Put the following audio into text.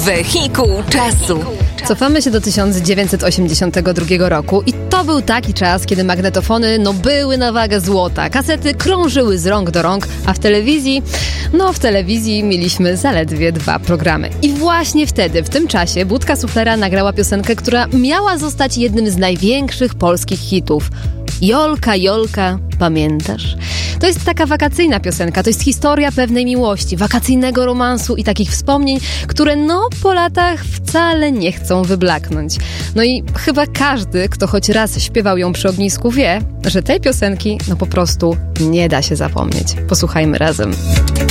Wehikuł czasu. Cofamy się do 1982 roku i to był taki czas, kiedy magnetofony były na wagę złota. Kasety krążyły z rąk do rąk, a w telewizji mieliśmy zaledwie 2 programy. I właśnie wtedy, w tym czasie, Budka Suflera nagrała piosenkę, która miała zostać jednym z największych polskich hitów. Jolka, Jolka, pamiętasz? To jest taka wakacyjna piosenka, to jest historia pewnej miłości, wakacyjnego romansu i takich wspomnień, które po latach wcale nie chcą wyblaknąć. I chyba każdy, kto choć raz śpiewał ją przy ognisku, wie, że tej piosenki po prostu nie da się zapomnieć. Posłuchajmy razem.